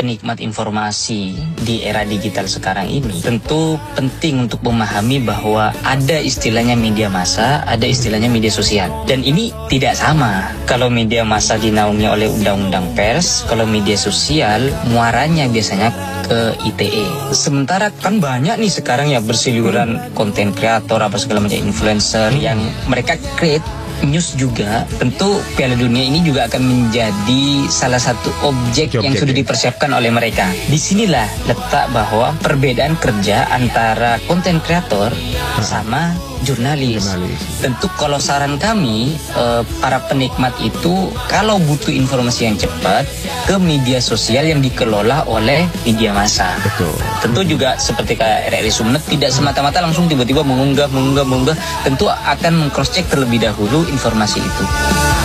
penikmat informasi di era digital sekarang ini tentu penting untuk memahami bahwa ada istilahnya media massa, ada istilahnya media sosial. Dan ini tidak sama. Kalau media massa dinaungi oleh undang-undang pers, kalau media sosial muaranya biasanya ke ITE. Sementara kan banyak nih sekarang ya berseliweran konten kreator apa segala macam influencer yang mereka create news juga. Tentu Piala Dunia ini juga akan menjadi salah satu objek yang sudah dipersiapkan oleh mereka. Disinilah letak bahwa perbedaan kerja antara konten kreator sama jurnalis. Tentu kalau saran kami para penikmat itu kalau butuh informasi yang cepat ke media sosial yang dikelola oleh media massa. Betul. Tentu juga seperti kayak RRI Sumeneb tidak semata-mata langsung tiba-tiba mengunggah. Tentu akan meng-cross check terlebih dahulu informasi itu.